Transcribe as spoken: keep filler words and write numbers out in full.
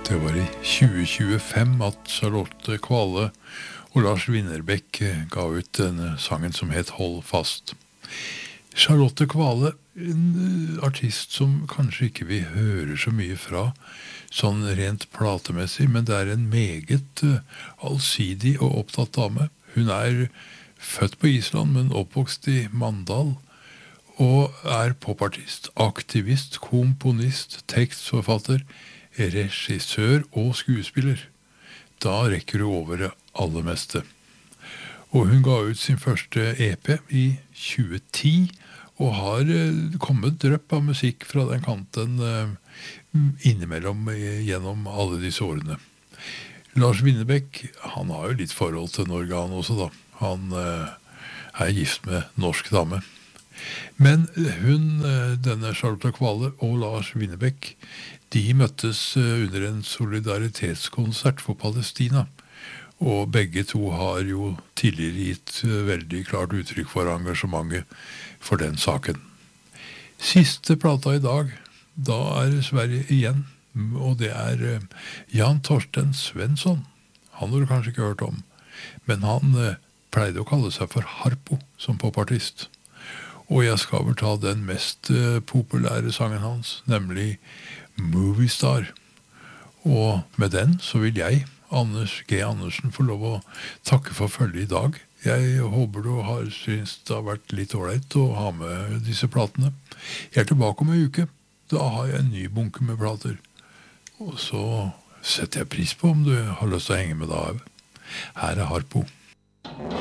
Det var i tjue tjuefem at Charlotte Kvale og Lars Winnerbäck ga ut denne sangen som het Hold fast. Charlotte Kvale, en artist som kanskje ikke vi hører så mye fra, sånn rent platemessig, men det er en meget allsidig og opptatt dame. Hun er født på Island, men oppvokst i Mandal, og er popartist, aktivist, komponist, tekstforfatter, regissør og skuespiller. Da rekker hun over det aller meste. Og hun ga ut sin første E P i tjue ti, og har kommet drøpp av musikk fra den kanten innimellom gjennom alle disse årene. Lars Winnerbäck, han har jo litt forhold til Norge han også da. Han er gift med norsk dame. Men hun, denne Charlotte Kvale og Lars Winnerbäck, de møttes under en solidaritetskonsert for Palestina, og begge to har jo tidligere gitt veldig klart uttrykk for engasjementet for den saken. Siste plata i dag, da er det Sverige igjen, og det er Jan Torsten Svensson. Han har du kanskje ikke hørt om, men han pleide å kalle seg for Harpo som popartist. Og jeg skal vel ta den mest populære sangen hans, nemlig Movie Star. Og med den så vil jeg, Anders G. Andersen, få lov å takke for følget i dag. Jeg håper du har syntes det har vært litt ålreit å ha med disse platene. Jeg er tilbake om en uke. Da har jeg en ny bunke med plater. Og så setter jeg pris på om du har lyst til å henge med da. Her er Harpo.